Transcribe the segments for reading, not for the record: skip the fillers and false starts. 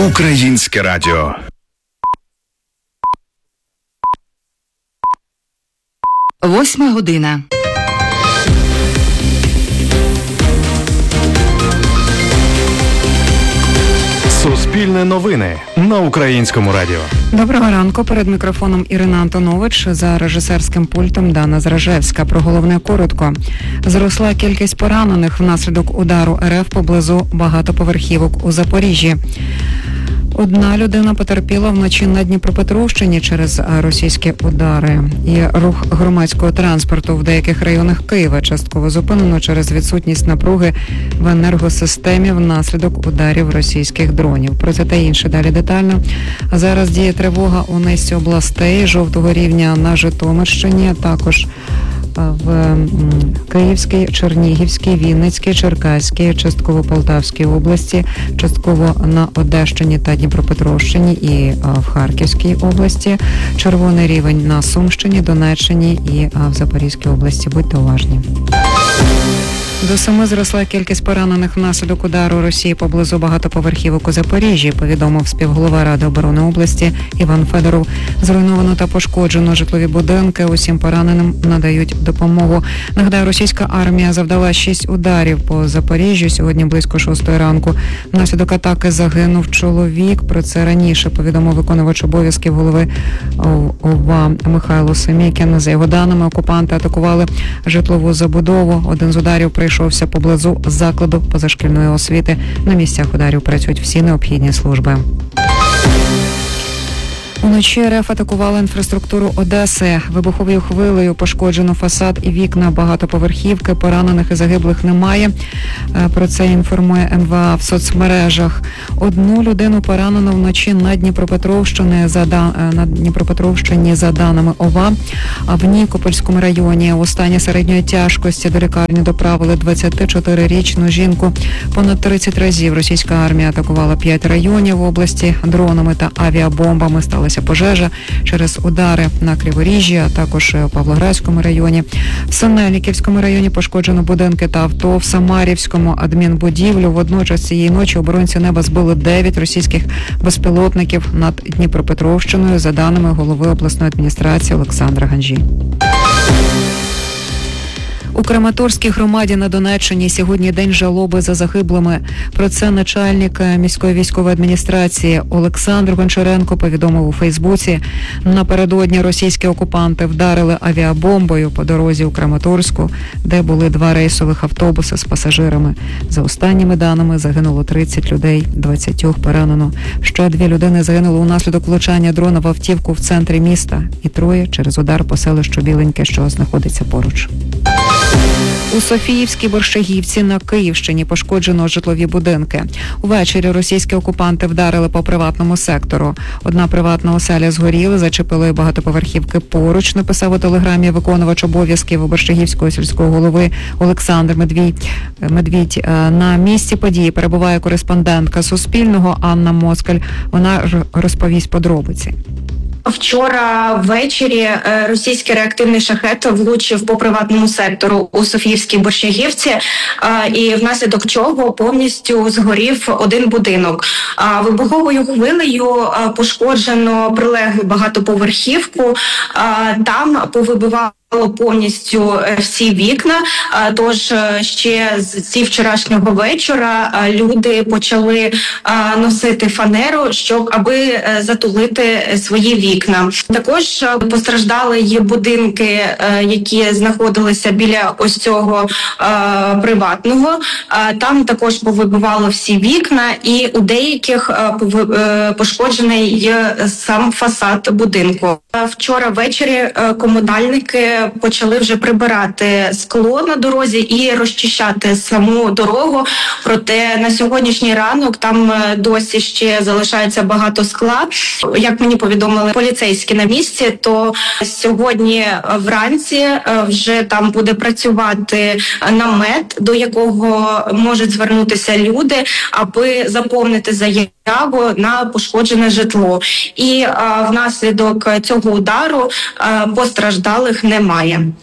Українське радіо. Восьма година. Суспільне новини на Українському радіо. Доброго ранку. Перед мікрофоном Ірина Антонович, за режисерським пультом Дана Зражевська. Про головне коротко. Зросла кількість поранених внаслідок удару РФ поблизу багатоповерхівок у Запоріжжі. Одна людина потерпіла вночі на Дніпропетровщині через російські удари. І рух громадського транспорту в деяких районах Києва частково зупинено через відсутність напруги в енергосистемі внаслідок ударів російських дронів. Про це та інше далі детально. Зараз діє тривога у низці областей жовтого рівня на Житомирщині, також в Київській, Чернігівській, Вінницькій, Черкаській, частково Полтавській області, частково на Одещині та Дніпропетровщині і в Харківській області. Червоний рівень на Сумщині, Донеччині і в Запорізькій області. Будьте уважні. До 7 зросла кількість поранених внаслідок удару Росії поблизу багатоповерхівок у Запоріжжі, повідомив співголова Ради оборони області Іван Федоров. Зруйновано та пошкоджено житлові будинки. Усім пораненим надають допомогу. Нагадаю, російська армія завдала 6 ударів по Запоріжжю сьогодні близько 6 ранку. Внаслідок атаки загинув чоловік. Про це раніше повідомив виконувач обов'язків голови ОВА Михайло Семікін. За його даними, окупанти атакували житлову забудову. Один з ударів прийшовся поблизу закладу позашкільної освіти. На місцях ударів працюють всі необхідні служби. Уночі РФ атакували інфраструктуру Одеси. Вибуховою хвилею пошкоджено фасад і вікна багатоповерхівки. Поранених і загиблих немає. Про це інформує МВА в соцмережах. Одну людину поранено вночі на Дніпропетровщині за даними ОВА. А в Нікопольському районі у стані середньої тяжкості до лікарні доправили 24-річну жінку. Понад 30 разів російська армія атакувала 5 районів області. Дронами та авіабомбами сталося пожежа через удари на Криворіжжі, а також у Павлоградському районі. В Синельниківському районі пошкоджено будинки та авто, в Самарівському адмінбудівлю. Водночас цієї ночі оборонці неба збили 9 російських безпілотників над Дніпропетровщиною, за даними голови обласної адміністрації Олександра Ганжі. У Краматорській громаді на Донеччині сьогодні день жалоби за загиблими. Про це начальник міської військової адміністрації Олександр Гончаренко повідомив у Фейсбуці. Напередодні російські окупанти вдарили авіабомбою по дорозі у Краматорську, де були 2 рейсових автобуси з пасажирами. За останніми даними загинуло 30 людей, 20 поранено. Ще 2 людини загинули унаслідок влучання дрона в автівку в центрі міста і 3 через удар по селищу Біленьке, що знаходиться поруч. У Софіївській Борщагівці на Київщині пошкоджено житлові будинки. Увечері російські окупанти вдарили по приватному сектору. Одна приватна оселя згоріла, зачепили багатоповерхівки поруч, написав у телеграмі виконувач обов'язків Борщагівського сільського голови Олександр Медвідь. На місці події перебуває кореспондентка Суспільного Анна Москаль. Вона розповість подробиці. Вчора ввечері російський реактивний шахет влучив по приватному сектору у Софіївській Борщагівці, і внаслідок чого повністю згорів один будинок. Вибуховою хвилею пошкоджено прилеглу багатоповерхівку, там повибивало повністю всі вікна, тож ще з вчорашнього вечора люди почали носити фанеру, аби затулити свої вікна. Також постраждали є будинки, які знаходилися біля ось цього приватного. Там також повибивало всі вікна, і у деяких пошкоджений є сам фасад будинку. Вчора ввечері комунальники почали вже прибирати скло на дорозі і розчищати саму дорогу. Проте на сьогоднішній ранок там досі ще залишається багато скла. Як мені повідомили поліцейські на місці, то сьогодні вранці вже там буде працювати намет, до якого можуть звернутися люди, аби заповнити заяву на пошкоджене житло. І внаслідок цього удару постраждалих немає.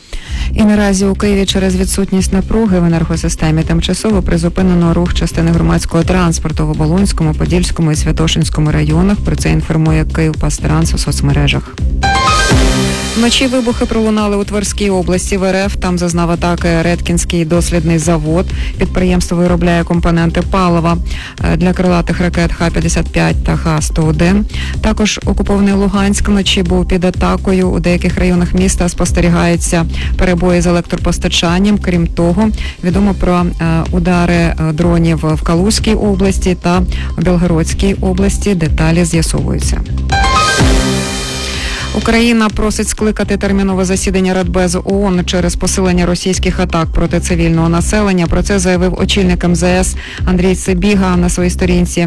І наразі у Києві через відсутність напруги в енергосистемі тимчасово призупинено рух частини громадського транспорту в Оболонському, Подільському і Святошинському районах. Про це інформує «Київпастранс» у соцмережах. Вночі вибухи пролунали у Тверській області в РФ. Там зазнав атаки Редкінський дослідний завод. Підприємство виробляє компоненти палива для крилатих ракет Х-55 та Х-101. Також окупований Луганськ вночі був під атакою. У деяких районах міста спостерігаються перебої з електропостачанням. Крім того, відомо про удари дронів в Калузькій області та у Білгородській області. Деталі з'ясовуються. Україна просить скликати термінове засідання Радбезу ООН через посилення російських атак проти цивільного населення. Про це заявив очільник МЗС Андрій Сибіга на своїй сторінці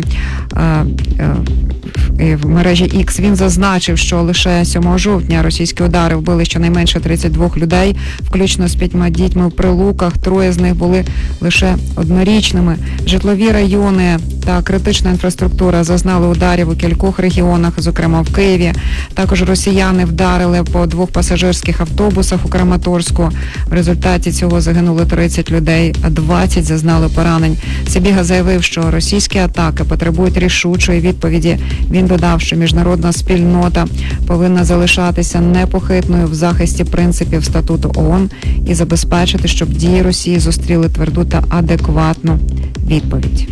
в мережі X. Він зазначив, що лише 7 жовтня російські удари вбили щонайменше 32 людей, включно з 5 дітьми в Прилуках. 3 з них були лише однорічними. Житлові райони та критична інфраструктура зазнали ударів у кількох регіонах, зокрема в Києві. Також росіяни вдарили по 2 пасажирських автобусах у Краматорську. В результаті цього загинули 30 людей, а 20 зазнали поранень. Сибіга заявив, що російські атаки потребують рішучої відповіді. Він додав, що міжнародна спільнота повинна залишатися непохитною в захисті принципів статуту ООН і забезпечити, щоб дії Росії зустріли тверду та адекватну відповідь.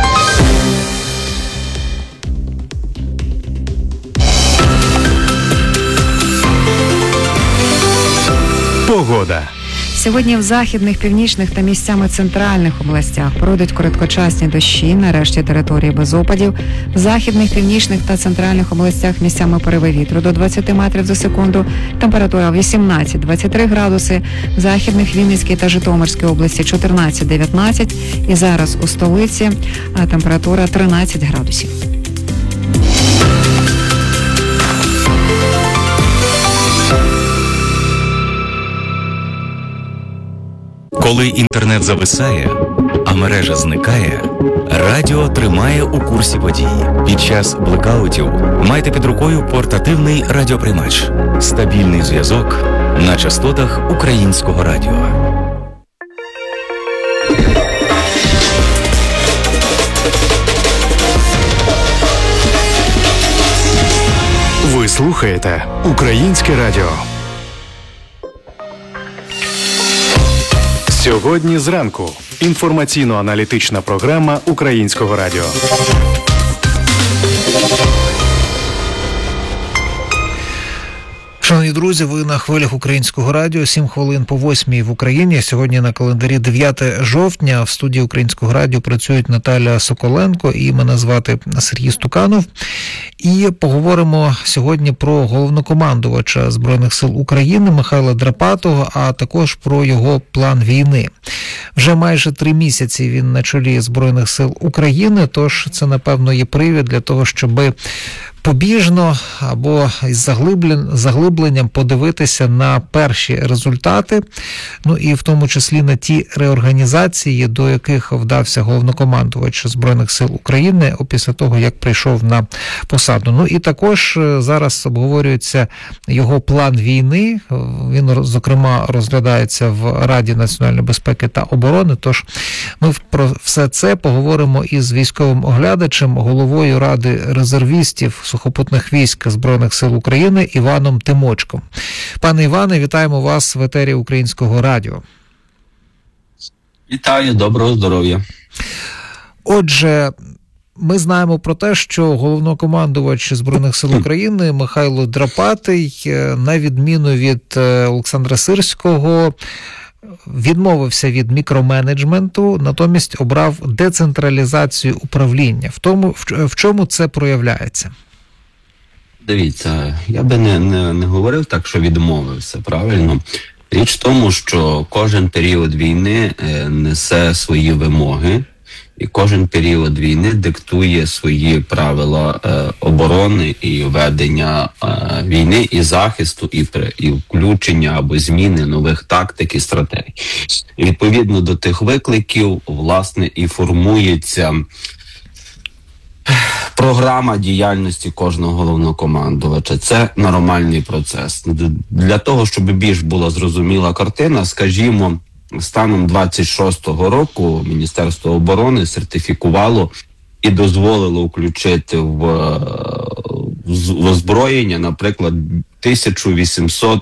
Погода. Сьогодні в західних, північних та місцями центральних областях пройдуть короткочасні дощі, нарешті території без опадів. В західних, північних та центральних областях місцями пориви вітру до 20 метрів за секунду. Температура 18-23 градуси. В західних, Вінницькій та Житомирській області 14-19. І зараз у столиці температура 13 градусів. Коли інтернет зависає, а мережа зникає, радіо тримає у курсі подій. Під час блекаутів майте під рукою портативний радіоприймач. Стабільний зв'язок на частотах Українського радіо. Ви слухаєте Українське радіо. Сьогодні зранку. Інформаційно-аналітична програма Українського радіо. Шановні друзі, ви на хвилях Українського радіо. 7 хвилин по 8 в Україні. Сьогодні на календарі 9 жовтня. В студії Українського радіо працюють Наталя Соколенко і мене звати Сергій Стуканов. І поговоримо сьогодні про головнокомандувача Збройних сил України Михайла Драпатого, а також про його план війни. Вже майже 3 місяці він на чолі Збройних сил України, тож це, напевно, є привід для того, щоби побіжно або із заглибленням подивитися на перші результати, ну і в тому числі на ті реорганізації, до яких вдався головнокомандувач Збройних сил України після того, як прийшов на посаду. Ну і також зараз обговорюється його план війни. Він, зокрема, розглядається в Раді національної безпеки та оборони, тож ми про все це поговоримо із військовим оглядачем, головою Ради резервістів сухопутних військ Збройних сил України Іваном Тимочком. Пане Іване, вітаємо вас в етері Українського радіо. Вітаю, доброго здоров'я. Отже, ми знаємо про те, що головнокомандувач Збройних сил України Михайло Драпатий, на відміну від Олександра Сирського, відмовився від мікроменеджменту, натомість обрав децентралізацію управління. В чому це проявляється? Дивіться, я би не говорив так, що відмовився, правильно? Річ в тому, що кожен період війни несе свої вимоги, і кожен період війни диктує свої правила оборони і ведення війни, і захисту, і включення або зміни нових тактик і стратегій. І відповідно до тих викликів, власне, і формується програма діяльності кожного головнокомандувача. Це нормальний процес. Для того, щоб більш була зрозуміла картина, скажімо, станом 26-го року Міністерство оборони сертифікувало і дозволило включити в озброєння, наприклад, 1800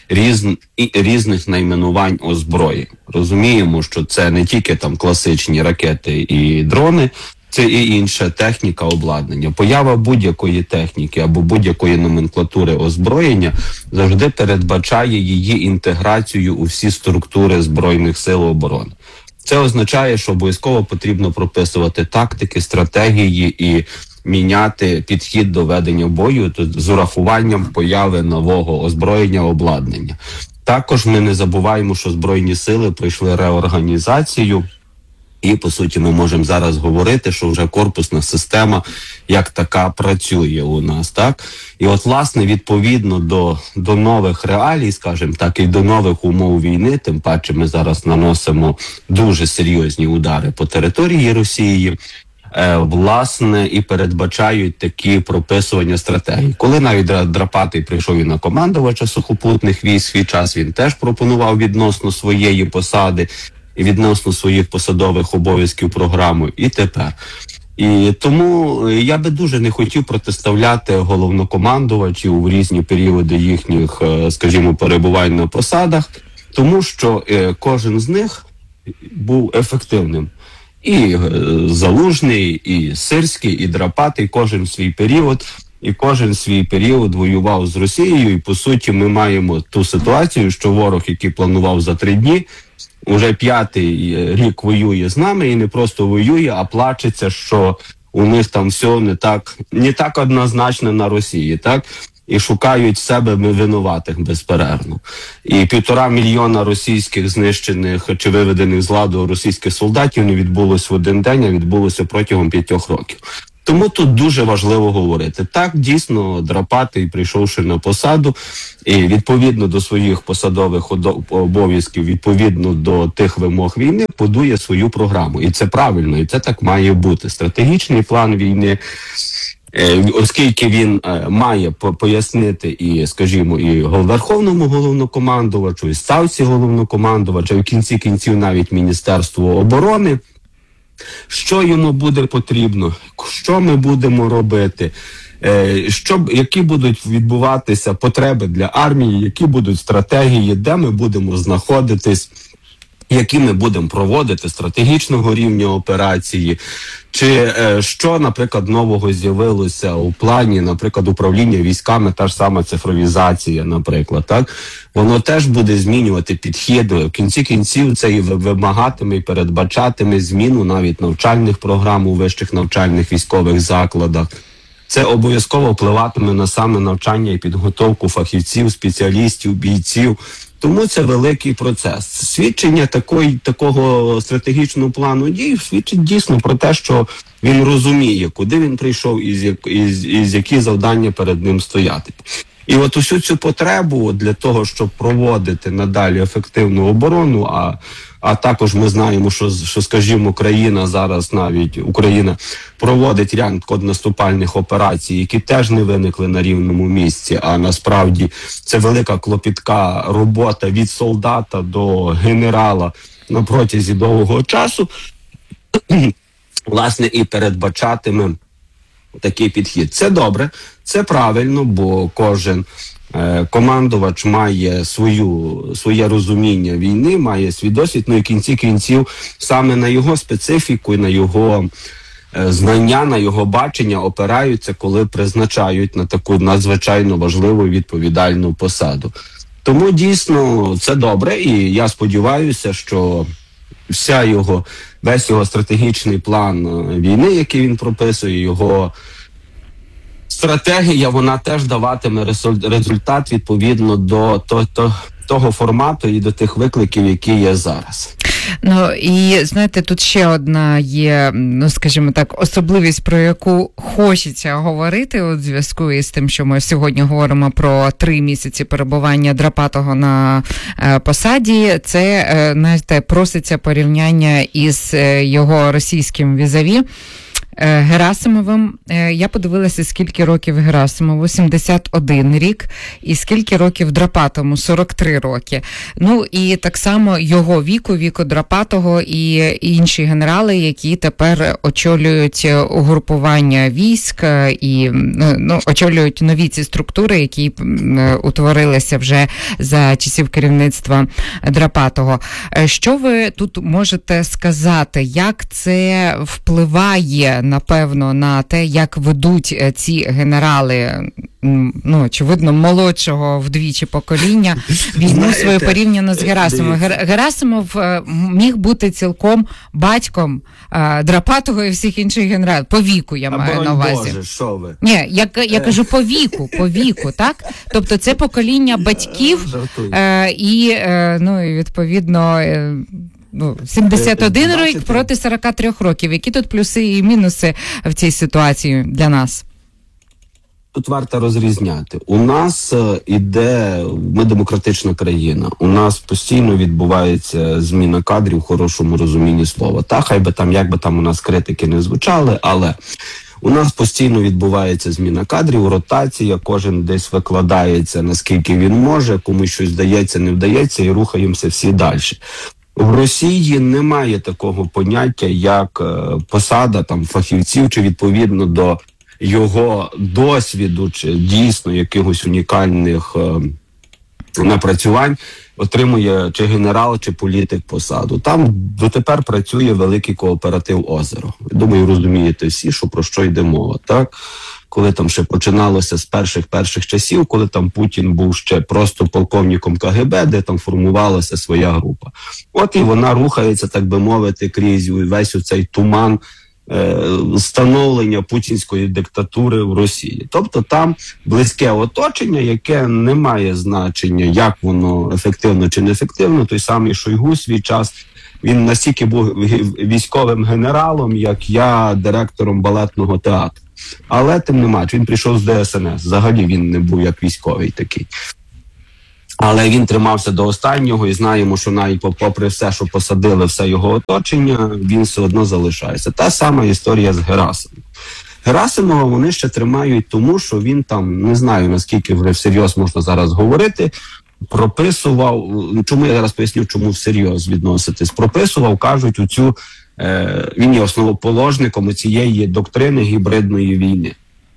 різних найменувань озброєнь. Розуміємо, що це не тільки там класичні ракети і дрони, це і інша техніка, обладнання. Поява будь-якої техніки або будь-якої номенклатури озброєння завжди передбачає її інтеграцію у всі структури Збройних сил оборони. Це означає, що обов'язково потрібно прописувати тактики, стратегії і міняти підхід до ведення бою з урахуванням появи нового озброєння, обладнання. Також ми не забуваємо, що Збройні сили пройшли реорганізацію, і, по суті, ми можемо зараз говорити, що вже корпусна система як така працює у нас, так? І от, власне, відповідно до нових реалій, скажімо так, і до нових умов війни, тим паче ми зараз наносимо дуже серйозні удари по території Росії, власне, і передбачають такі прописування стратегій. Коли навіть Драпатий прийшов і на командувача сухопутних військ, свій час він теж пропонував відносно своєї посади і відносно своїх посадових обов'язків програму, і тепер. І тому я би дуже не хотів протиставляти головнокомандувачів у різні періоди їхніх, скажімо, перебувань на посадах, тому що кожен з них був ефективним. І Залужний, і Сирський, і Драпатий, кожен свій період, і кожен свій період воював з Росією, і по суті ми маємо ту ситуацію, що ворог, який планував за 3 дні, уже 5-й рік воює з нами, і не просто воює, а плачеться, що у них там все не так однозначно на Росії, так? І шукають себе винуватих безперервно. І 1,5 мільйона російських знищених чи виведених з ладу російських солдатів не відбулося в один день, а відбулося протягом 5 років. Тому тут дуже важливо говорити. Так, дійсно, Драпатий, прийшовши на посаду, і відповідно до своїх посадових обов'язків, відповідно до тих вимог війни, будує свою програму. І це правильно, і це так має бути. Стратегічний план війни, оскільки він має пояснити і, скажімо, і Верховному головнокомандувачу, і ставці головнокомандувача, і в кінці кінців навіть Міністерству оборони, що йому буде потрібно, що ми будемо робити, які будуть відбуватися потреби для армії, які будуть стратегії, де ми будемо знаходитись, які ми будемо проводити стратегічного рівня операції, чи що, наприклад, нового з'явилося у плані, наприклад, управління військами, та ж сама цифровізація, наприклад, так? Воно теж буде змінювати підхід. В кінці кінців це і вимагатиме, і передбачатиме зміну навіть навчальних програм у вищих навчальних військових закладах. Це обов'язково впливатиме на саме навчання і підготовку фахівців, спеціалістів, бійців. Тому це великий процес. Свідчення такого стратегічного плану дій свідчить дійсно про те, що він розуміє, куди він прийшов і які завдання перед ним стояти. І от усю цю потребу для того, щоб проводити надалі ефективну оборону, а також ми знаємо, що, скажімо, Україна зараз навіть проводить ряд контрнаступальних операцій, які теж не виникли на рівному місці, а насправді це велика клопітка робота від солдата до генерала на протязі довгого часу, власне, і передбачатиме такий підхід. Це добре, це правильно, бо кожен командувач має своє розуміння війни, має свій досвід, ну і в кінці кінців саме на його специфіку і на його знання, на його бачення опираються, коли призначають на таку надзвичайно важливу відповідальну посаду. Тому дійсно це добре, і я сподіваюся, що весь його стратегічний план війни, який він прописує, його стратегія, вона теж даватиме результат відповідно до того формату і до тих викликів, які є зараз. Ну і знаєте, тут ще одна є, ну скажімо так, особливість, про яку хочеться говорити у зв'язку із тим, що ми сьогодні говоримо про 3 місяці перебування Драпатого на посаді. Це, знаєте, проситься порівняння із його російським візаві. Герасимовим. Я подивилася, скільки років Герасимову, 71 рік, і скільки років Драпатому, 43 роки. Ну і так само його віку Драпатого і інші генерали, які тепер очолюють угрупування військ і очолюють нові ці структури, які утворилися вже за часів керівництва Драпатого. Що ви тут можете сказати, як це впливає, напевно, на те, як ведуть ці генерали, очевидно, молодшого вдвічі покоління, війну свою порівняно з Герасимовим? Герасимов міг бути цілком батьком Драпатого і всіх інших генералів. По віку, я маю на увазі. Боже, що ви? Ні, я кажу по віку, так? Тобто це покоління батьків і відповідно 71 рік проти 43 років. Які тут плюси і мінуси в цій ситуації для нас? Тут варто розрізняти. У нас ми демократична країна. У нас постійно відбувається зміна кадрів в хорошому розумінні слова. Хай би там, як би там у нас критики не звучали, але у нас постійно відбувається зміна кадрів, ротація, кожен десь викладається, наскільки він може, комусь щось вдається, не вдається, і рухаємося всі далі. В Росії немає такого поняття, як посада там фахівців, чи відповідно до його досвіду, чи дійсно якихось унікальних напрацювань отримує чи генерал, чи політик посаду. Там дотепер працює великий кооператив «Озеро». Думаю, розумієте всі, про що йде мова, так? Коли там ще починалося з перших часів, коли там Путін був ще просто полковником КГБ, де там формувалася своя група. От і вона рухається, так би мовити, крізь весь оцей туман становлення путінської диктатури в Росії. Тобто там близьке оточення, яке не має значення, як воно ефективно чи неефективно. Той самий Шойгу свій час, він настільки був військовим генералом, як я директором балетного театру. Але тим не менш, він прийшов з ДСНС, взагалі він не був як військовий такий. Але він тримався до останнього, і знаємо, що навіть попри все, що посадили, все його оточення, він все одно залишається. Та сама історія з Герасимовим. Герасимова вони ще тримають тому, що він там, не знаю, наскільки вже всерйоз можна зараз говорити, прописував, чому я зараз поясню, чому всерйоз відноситись, прописував, кажуть, він є основоположником цієї доктрини гібридної війни.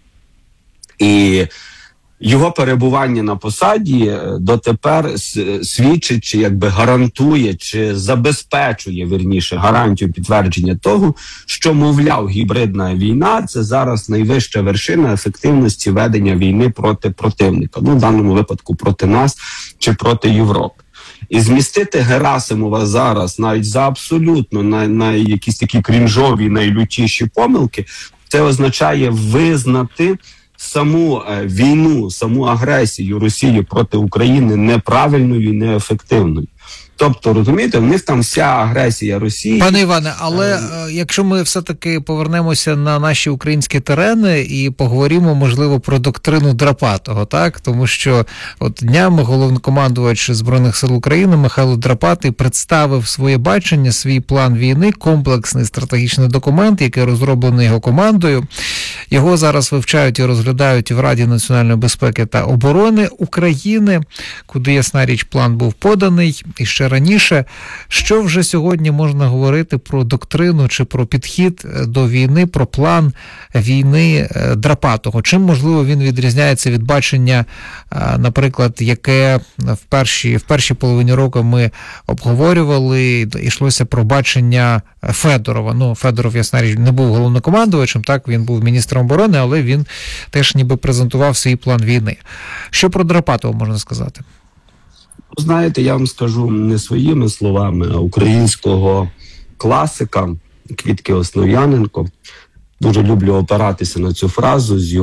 І його перебування на посаді дотепер свідчить, чи якби гарантує, чи забезпечує, гарантію підтвердження того, що, мовляв, гібридна війна – це зараз найвища вершина ефективності ведення війни проти противника. В даному випадку проти нас чи проти Європи. І змістити Герасимова зараз навіть за абсолютно на якісь такі крінжові, найлютіші помилки, це означає визнати саму війну, саму агресію Росії проти України неправильною і неефективною. Тобто, розумієте, в них там вся агресія Росії. Пане Іване, але якщо ми все-таки повернемося на наші українські терени і поговоримо, можливо, про доктрину Драпатого, так? Тому що днями головнокомандувач Збройних сил України Михайло Драпатий представив своє бачення, свій план війни, комплексний стратегічний документ, який розроблений його командою. Його зараз вивчають і розглядають в Раді національної безпеки та оборони України, куди, ясна річ, план був поданий і ще раніше. Що вже сьогодні можна говорити про доктрину чи про підхід до війни, про план війни Драпатого? Чим, можливо, він відрізняється від бачення, наприклад, яке в першій половині року ми обговорювали, йшлося про бачення Федорова. Федоров, ясна річ, не був головнокомандувачем, так, він був міністром оборони, але він теж ніби презентував свій план війни. Що про Драпатого можна сказати? Знаєте, я вам скажу не своїми словами, а українського класика Квітки Основ'яненко. Дуже люблю опиратися на цю фразу з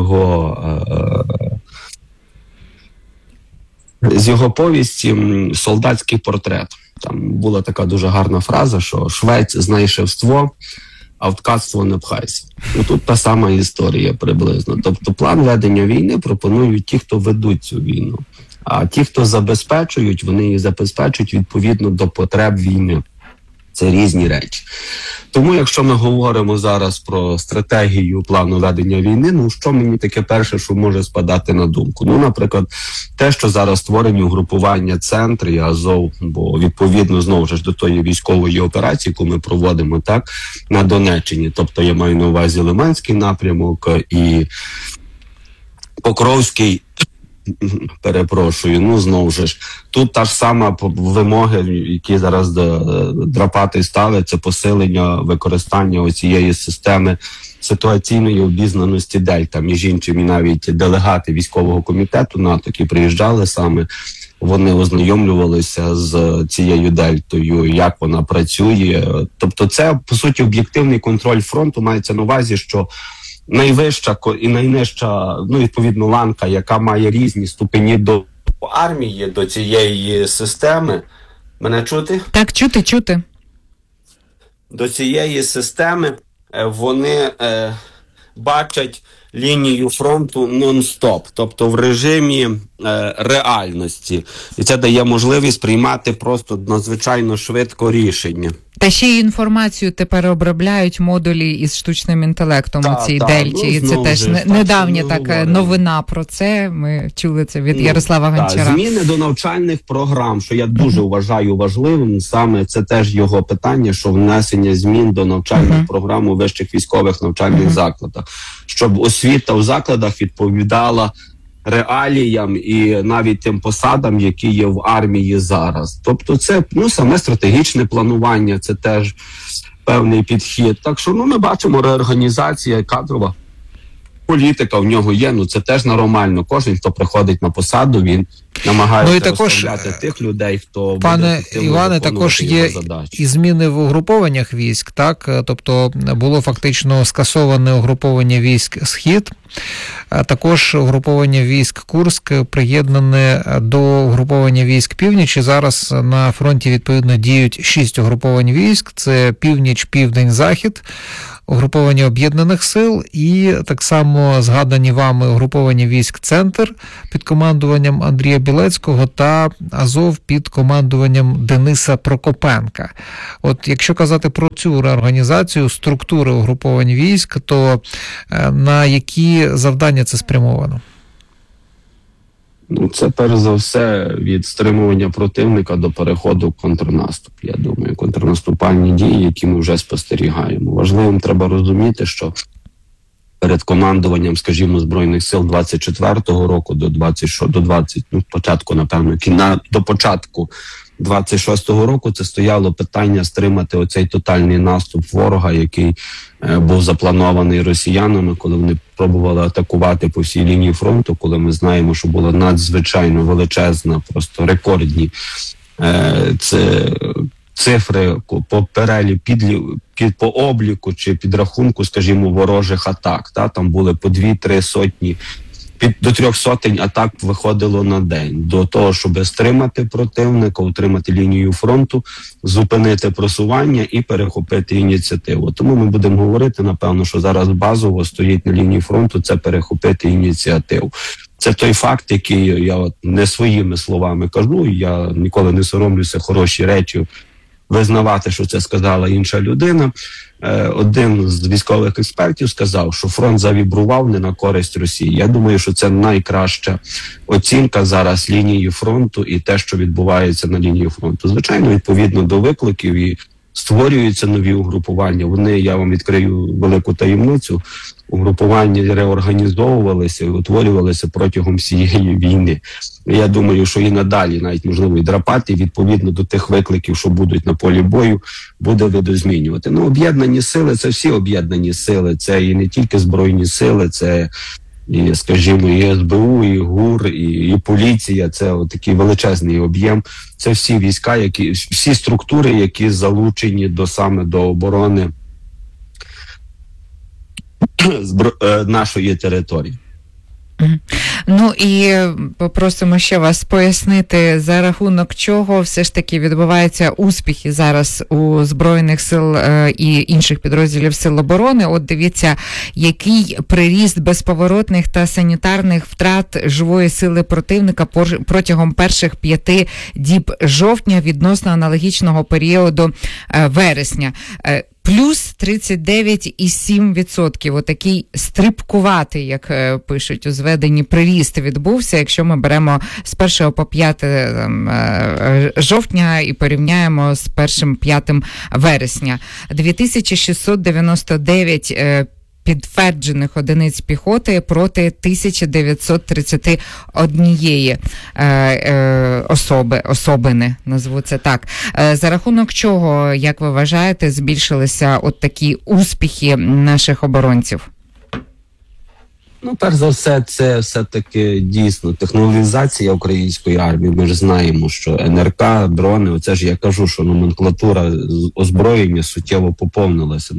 його повісті «Солдатський портрет». Там була така дуже гарна фраза, що «Швець знає шефство, а в ткацтво не пхайся». Тут та сама історія приблизно. Тобто план ведення війни пропонують ті, хто ведуть цю війну. А ті, хто забезпечують, вони її забезпечують відповідно до потреб війни. Це різні речі. Тому, якщо ми говоримо зараз про стратегію плану ведення війни, що мені таке перше, що може спадати на думку? Наприклад, те, що зараз створені угрупування «Центр» і «Азов», бо відповідно, знову ж до тої військової операції, яку ми проводимо так на Донеччині, тобто я маю на увазі Лиманський напрямок і Покровський, знову ж, тут та ж сама вимоги, які зараз драпати стали, це посилення використання оцієї системи ситуаційної обізнаності Дельта. Між іншим, і навіть делегати військового комітету НАТО, які приїжджали саме, вони ознайомлювалися з цією Дельтою, як вона працює. Тобто це, по суті, об'єктивний контроль фронту, мається на увазі, що найвища і найнижча, відповідно, ланка, яка має різні ступені до армії, до цієї системи. Мене чути? Так, чути. До цієї системи вони бачать лінію фронту нон-стоп, тобто в режимі реальності. І це дає можливість приймати просто надзвичайно швидко рішення. Та ще й інформацію тепер обробляють модулі із штучним інтелектом у цій Дельті. І це теж недавня новина про це. Ми чули це від Ярослава Гончара. Зміни до навчальних програм, що я дуже вважаю важливим, саме це теж його питання, що внесення змін до навчальних програм у вищих військових навчальних закладах. Щоб освіта в закладах відповідала реаліям і навіть тим посадам, які є в армії зараз. Тобто це саме стратегічне планування, це теж певний підхід. Так що ми бачимо, реорганізація кадрова політика в нього є, це теж нормально. Кожен, хто приходить на посаду, він намагається розставляти тих людей, хто пане Іване, також є і зміни в угрупованнях військ, так? Тобто було фактично скасоване угруповання військ «Схід», також угруповання військ «Курськ» приєднане до угруповання військ «Північ», і зараз на фронті відповідно діють 6 угруповань військ, це «Північ», «Південь», «Захід», угруповання об'єднаних сил і так само згадані вами угруповання військ «Центр» під командуванням Андрія Білецького та «Азов» під командуванням Дениса Прокопенка. От якщо казати про цю реорганізацію структури угруповань військ, то на які завдання це спрямовано? Це перш за все від стримування противника до переходу в контрнаступ. Я думаю, контрнаступальні дії, які ми вже спостерігаємо. Важливим треба розуміти, що перед командуванням, скажімо, Збройних сил 24-го року до початку 26-го року це стояло питання стримати оцей тотальний наступ ворога, який був запланований росіянами, коли вони пробували атакувати по всій лінії фронту, коли ми знаємо, що була надзвичайно величезна, просто рекордні цифри по по обліку чи підрахунку, скажімо, ворожих атак. Там були по 2-3 сотні, до 300 атак виходило на день. До того, щоб стримати противника, утримати лінію фронту, зупинити просування і перехопити ініціативу. Тому ми будемо говорити, напевно, що зараз базово стоїть на лінії фронту, це перехопити ініціативу. Це той факт, який я не своїми словами кажу, я ніколи не соромлюся хороші речі визнавати, що це сказала інша людина. Один з військових експертів сказав, що фронт завібрував не на користь Росії. Я думаю, що це найкраща оцінка зараз лінії фронту і те, що відбувається на лінії фронту. Звичайно, відповідно до викликів і створюються нові угрупування. Вони, я вам відкрию велику таємницю, угрупування реорганізовувалися і утворювалися протягом всієї війни. Я думаю, що і надалі, навіть можливо і драпати, відповідно до тих викликів, що будуть на полі бою, буде видозмінювати. Об'єднані сили – це всі об'єднані сили, це і не тільки Збройні сили, це і, скажімо, і СБУ, і ГУР, і поліція, це такий величезний об'єм. Це всі війська, всі структури, які залучені саме до оборони нашої території. Ну і попросимо ще вас пояснити, за рахунок чого все ж таки відбуваються успіхи зараз у Збройних сил і інших підрозділів Сил оборони. От дивіться, який приріст безповоротних та санітарних втрат живої сили противника протягом перших 5 діб жовтня відносно аналогічного періоду вересня. Плюс 39,7%. Отакий стрибкуватий, як пишуть у зведенні, приріст відбувся, якщо ми беремо з 1 по 5 жовтня і порівняємо з 1-5 вересня. 2699 підтверджених одиниць піхоти проти 1931 особини, назву це так. За рахунок чого, як ви вважаєте, збільшилися от такі успіхи наших оборонців? Ну, перш за все, це все-таки дійсно технологізація української армії. Ми ж знаємо, що НРК, дрони, оце ж я кажу, що номенклатура озброєння суттєво поповнилася.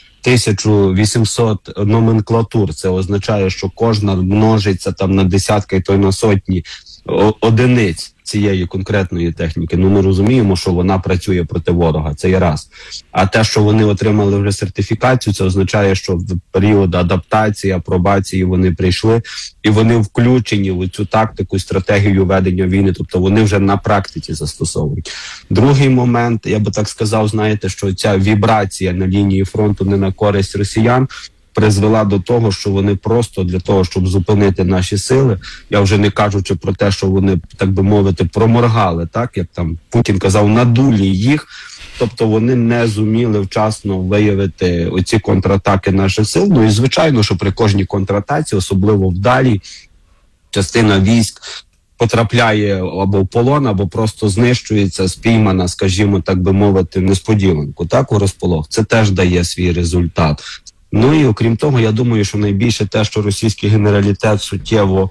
1800 номенклатур. Це означає, що кожна множиться там на десятки, то й на сотні одиниць цієї конкретної техніки. Ми розуміємо, що вона працює проти ворога. Це є раз. А те, що вони отримали вже сертифікацію, це означає, що в період адаптації, апробації вони прийшли і вони включені в цю тактику, стратегію ведення війни. Тобто вони вже на практиці застосовують. Другий момент, я би так сказав, знаєте, що ця вібрація на лінії фронту не на користь росіян призвела до того, що вони просто для того, щоб зупинити наші сили, я вже не кажучи про те, що вони, так би мовити, проморгали, так, як там Путін казав, надулі їх, тобто вони не зуміли вчасно виявити оці контратаки наших сил. Ну і звичайно, що при кожній контратаці, особливо вдалі, частина військ потрапляє або в полон, або просто знищується, спіймана, скажімо, так би мовити, несподіванку, так, у розполох. Це теж дає свій результат. Ну і окрім того, я думаю, що найбільше те, що російський генералітет суттєво,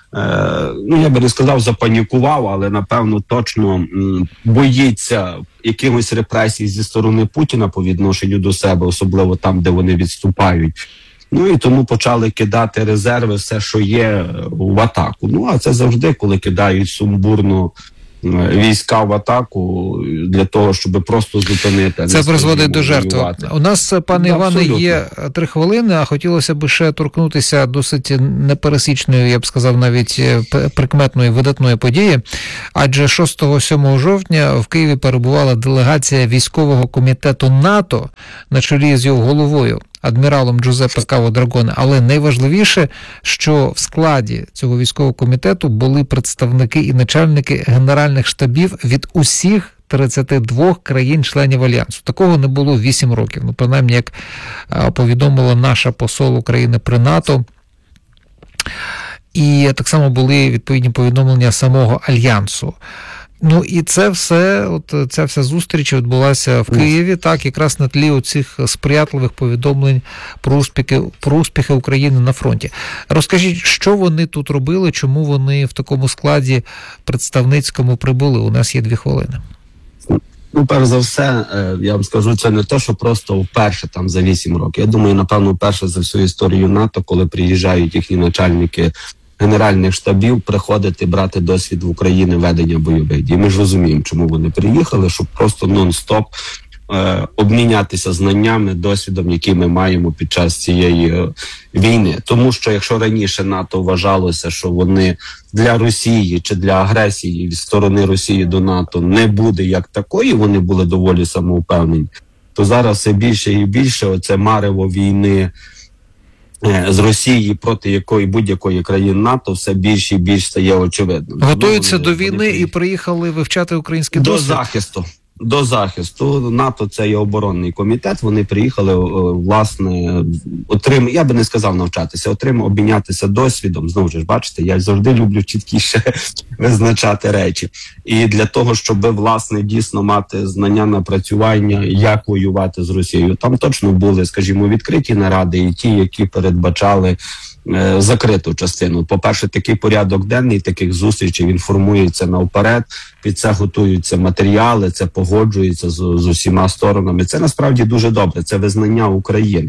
я би не сказав, запанікував, але, напевно, точно боїться якихось репресій зі сторони Путіна по відношенню до себе, особливо там, де вони відступають. Ну і тому почали кидати резерви, все, що є, в атаку. Ну, а це завжди, коли кидають сумбурно війська в атаку для того, щоб просто зупинити. Це призводить до жертв. У нас, пане Іване, є 3 хвилини, а хотілося б ще торкнутися досить непересічної, я б сказав, навіть прикметної, видатної події. Адже 6-7 жовтня в Києві перебувала делегація військового комітету НАТО на чолі з його головою, адміралом Джузеппе Каво Драгоне. Але найважливіше, що в складі цього військового комітету були представники і начальники генеральних штабів від усіх 32 країн-членів Альянсу. Такого не було 8 років. Ну, принаймні, як повідомила наша посол України при НАТО. І так само були відповідні повідомлення самого Альянсу. Ну і це все, ця вся зустріч відбулася в Києві, так, якраз на тлі оцих сприятливих повідомлень про успіхи України на фронті. Розкажіть, що вони тут робили, чому вони в такому складі представницькому прибули? У нас є 2 хвилини. Ну, перш за все, я вам скажу, це не те, що просто вперше там за 8 років. Я думаю, напевно, вперше за всю історію НАТО, коли приїжджають їхні начальники генеральних штабів, приходити, брати досвід в Україні ведення бойових дій. Ми ж розуміємо, чому вони приїхали, щоб просто нон-стоп обмінятися знаннями, досвідом, який ми маємо під час цієї війни. Тому що якщо раніше НАТО вважалося, що вони для Росії чи для агресії від сторони Росії до НАТО не буде як такої, вони були доволі самовпевнені, то зараз все більше і більше оце марево війни з Росії проти якої будь-якої країни НАТО все більше і більше стає очевидним. Готуються до війни і приїхали вивчати український досвід? До захисту. НАТО – це є оборонний комітет. Вони приїхали, власне, я би не сказав навчатися, обмінятися досвідом. Знову ж, бачите, я завжди люблю чіткіше визначати речі. І для того, щоб, власне, дійсно мати знання, напрацювання, як воювати з Росією. Там точно були, скажімо, відкриті наради і ті, які передбачали закриту частину. По-перше, такий порядок денний, таких зустрічей, він формується навперед, під це готуються матеріали, це погоджується з усіма сторонами. Це насправді дуже добре, це визнання України.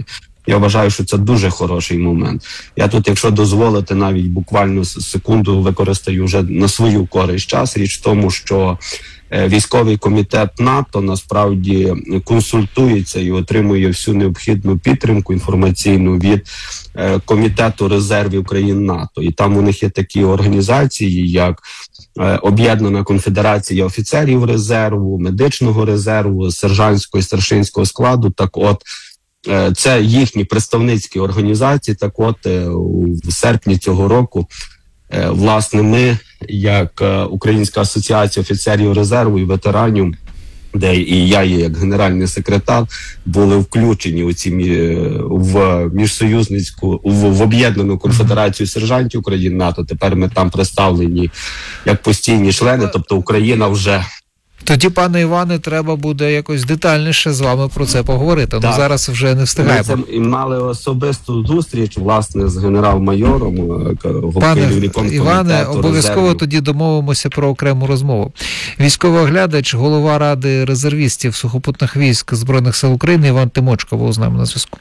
Я вважаю, що це дуже хороший момент. Я тут, якщо дозволите, навіть буквально секунду використаю вже на свою користь час. Річ в тому, що військовий комітет НАТО насправді консультується і отримує всю необхідну підтримку інформаційну від Комітету резервів країн НАТО. І там у них є такі організації, як Об'єднана конфедерація офіцерів резерву, медичного резерву, сержантського і старшинського складу. Так от, це їхні представницькі організації. Так от, в серпні цього року, власне, ми, як Українська асоціація офіцерів резерву і ветеранів, де і я є як генеральний секретар, були включені в міжсоюзницьку, в Об'єднану конфедерацію сержантів країн НАТО. Тепер ми там представлені як постійні члени, тобто Україна вже... Тоді, пане Іване, треба буде якось детальніше з вами про це поговорити. Ну, зараз вже не встигаємо. Ми мали особисту зустріч, власне, з генерал-майором, пане Іване, обов'язково тоді домовимося про окрему розмову. Військовий оглядач, голова Ради резервістів сухопутних військ Збройних сил України Іван Тимочко був з нами на зв'язку.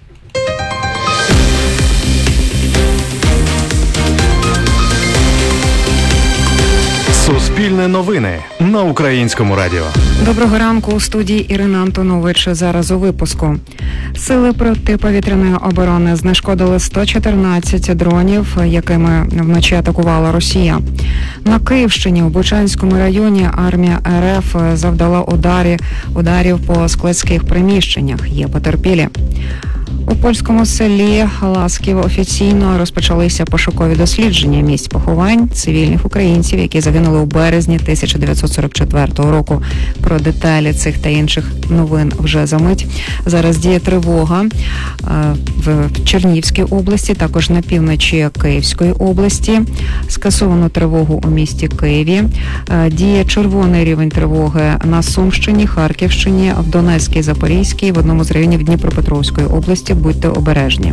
Суспільне новини на Українському радіо. Доброго ранку, у студії Ірина Антонович. Зараз у випуску. Сили протиповітряної оборони знешкодили 114 дронів, якими вночі атакувала Росія. На Київщині у Бучанському районі армія РФ завдала ударів по складських приміщеннях. Є потерпілі. У польському селі Ласків офіційно розпочалися пошукові дослідження місць поховань цивільних українців, які загинули у березні 1944 року. Про деталі цих та інших новин вже за мить. Зараз діє тривога в Чернігівській області, також на півночі Київської області. Скасовано тривогу у місті Києві. Діє червоний рівень тривоги на Сумщині, Харківщині, в Донецькій, Запорізькій, в одному з районів Дніпропетровської області. Будьте обережні.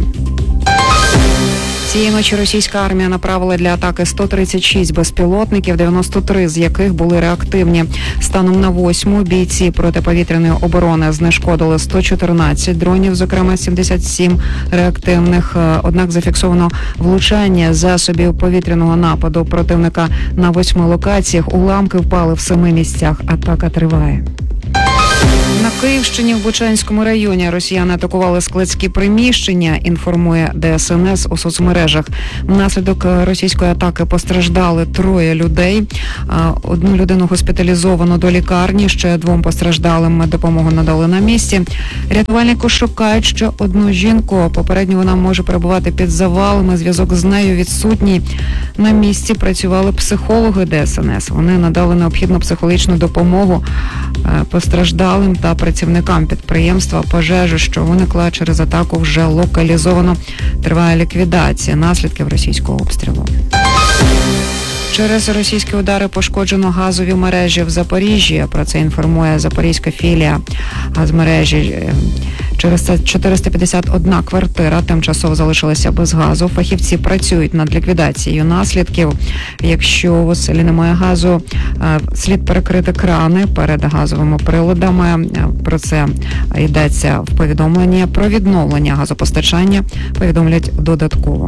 Цієї ночі російська армія направила для атаки 136 безпілотників, 93 з яких були реактивні. Станом на 8-му бійці протиповітряної оборони знешкодили 114 дронів, зокрема 77 реактивних. Однак зафіксовано влучання засобів повітряного нападу противника на 8 локаціях. Уламки впали в 7 місцях. Атака триває. На Київщині в Бучанському районі росіяни атакували складські приміщення, інформує ДСНС у соцмережах. Внаслідок російської атаки постраждали 3 людей. Одну людину госпіталізовано до лікарні, ще 2 постраждалим допомогу надали на місці. Рятувальники шукають ще одну жінку. Попередньо вона може перебувати під завалами, зв'язок з нею відсутній. На місці працювали психологи ДСНС. Вони надали необхідну психологічну допомогу постраждалим та працівникам підприємства. Пожежу, що виникла через атаку, вже локалізовано. Триває ліквідація наслідків російського обстрілу. Через російські удари пошкоджено газові мережі в Запоріжжі. Про це інформує запорізька філія газмережі. Через це 451 квартира тимчасово залишилася без газу. Фахівці працюють над ліквідацією наслідків. Якщо у селі немає газу, слід перекрити крани перед газовими приладами. Про це йдеться в повідомленні. Про відновлення газопостачання повідомлять додатково.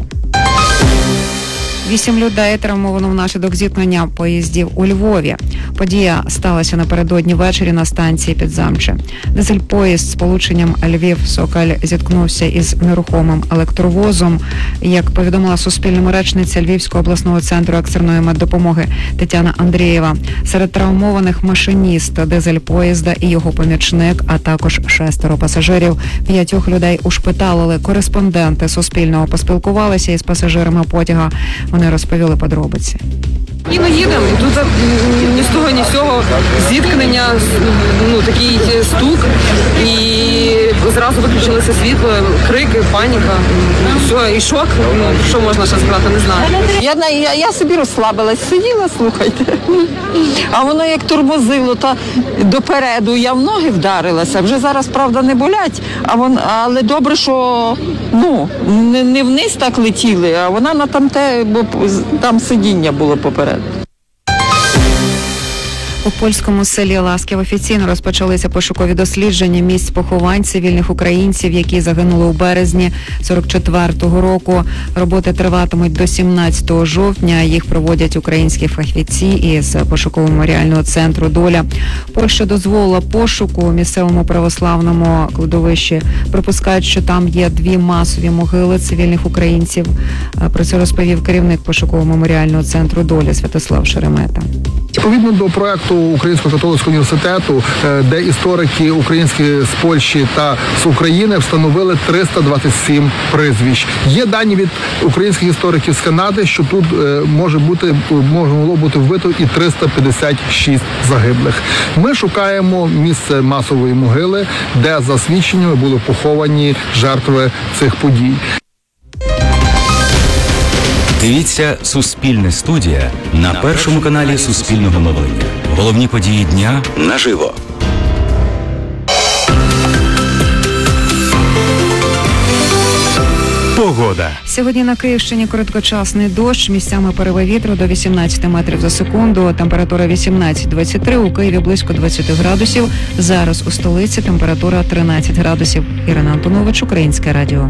8 людей травмовано внаслідок зіткнення поїздів у Львові. Подія сталася напередодні ввечері на станції Підзамче. Дизель-поїзд з полученням Львів-Сокаль зіткнувся із нерухомим електровозом. Як повідомила Суспільному речниця Львівського обласного центру екстреної меддопомоги Тетяна Андрієва, серед травмованих машиніст дизель-поїзда і його помічник, а також 6 пасажирів. 5 людей ушпиталили. Кореспонденти Суспільного поспілкувалися із пасажирами потяга. Вони розповіли подробиці. Їдемо, і тут ні з того, ні з цього зіткнення, такий стук, і зразу виключилося світло, крики, паніка, все, і шок, що можна ще сказати, не знаю. Я собі розслабилась, сиділа, слухайте, а воно як тормозило, та допереду я в ноги вдарилася, вже зараз, правда, не болять, але добре, що не вниз так летіли, а вона на тамте, бо там сидіння було попереду. У польському селі Ласків офіційно розпочалися пошукові дослідження місць поховань цивільних українців, які загинули у березні 44-го року. Роботи триватимуть до 17 жовтня. Їх проводять українські фахівці із пошуково-меморіального центру «Доля». Польща дозволила пошуку у місцевому православному кладовищі. Припускають, що там є 2 масові могили цивільних українців. Про це розповів керівник пошуково-меморіального центру «Доля» Святослав Шеремета. Відповідно до проекту Українського католицького університету, де історики українські з Польщі та з України встановили 327 прізвищ. Є дані від українських істориків з Канади, що тут могло бути вбито і 356 загиблих. Ми шукаємо місце масової могили, де за свідченнями були поховані жертви цих подій. Дивіться «Суспільне студія» на першому каналі Суспільного мовлення. Головні події дня наживо. Погода. Сьогодні на Київщині короткочасний дощ, місцями пориви вітру до 18 метрів за секунду, температура 18-23, у Києві близько 20 градусів. Зараз у столиці температура 13 градусів. Ірина Антонович, Українське радіо.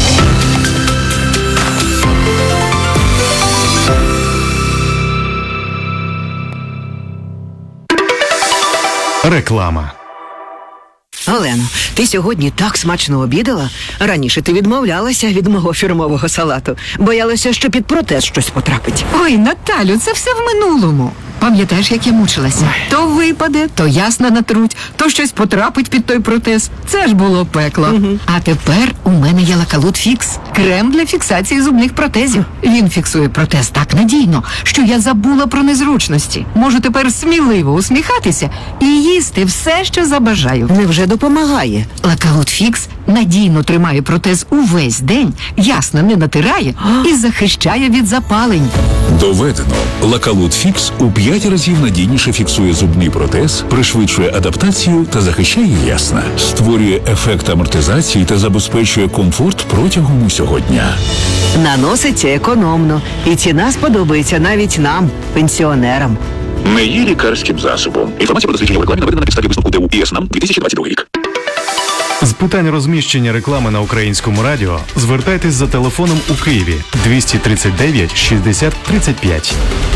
Реклама. Олено, ти сьогодні так смачно обідала? Раніше ти відмовлялася від мого фірмового салату. Боялася, що під протез щось потрапить. Ой, Наталю, це все в минулому. Пам'ятаєш, як я мучилася? То випаде, то ясно натруть, то щось потрапить під той протез. Це ж було пекло. А тепер у мене є Лакалут Фікс. Крем для фіксації зубних протезів. Він фіксує протез так надійно, що я забула про незручності. Можу тепер сміливо усміхатися і їсти все, що забажаю. Невже допомагає? Лакалут Фікс надійно тримає протез увесь день, ясно не натирає і захищає від запалень. Доведено. Лакалут Фікс у 5 разів надійніше фіксує зубний протез, пришвидшує адаптацію та захищає ясна. Створює ефект амортизації та забезпечує комфорт протягом усього дня. Наноситься економно. І ціна сподобається навіть нам, пенсіонерам. Не є лікарським засобом. Інформація про дослідження в рекламі наведена на підставі висновку ТУ ІСНАМ 2022 рік. З питань розміщення реклами на Українському радіо звертайтесь за телефоном у Києві 239 60 35.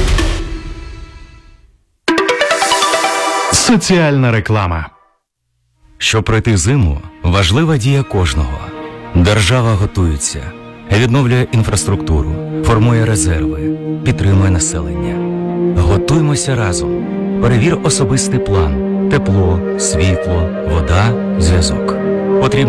Соціальна реклама. Щоб пройти зиму, важлива дія кожного. Держава готується, відновлює інфраструктуру, формує резерви, підтримує населення. Готуймося разом. Перевір особистий план. Тепло, світло, вода, зв'язок. Потрібно